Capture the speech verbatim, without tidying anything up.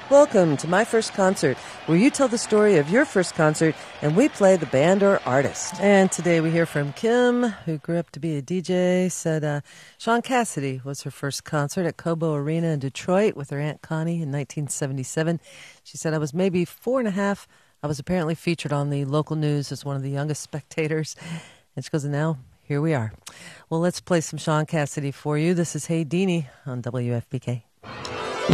Welcome to My First Concert, where you tell the story of your first concert and we play the band or artist. And today we hear from Kim, who grew up to be a D J, said uh, Shaun Cassidy was her first concert at Cobo Arena in Detroit with her Aunt Connie in nineteen seventy-seven. She said, I was maybe four and a half. I was apparently featured on the local news as one of the youngest spectators. And she goes, and now here we are. Well, let's play some Shaun Cassidy for you. This is Hey Deanie on W F P K.